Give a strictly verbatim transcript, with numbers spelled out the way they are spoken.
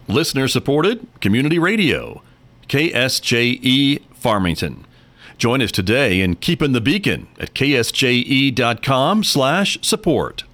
listener-supported community radio, K S J E Farmington. Join us today in Keeping the Beacon at ksje.com slash support.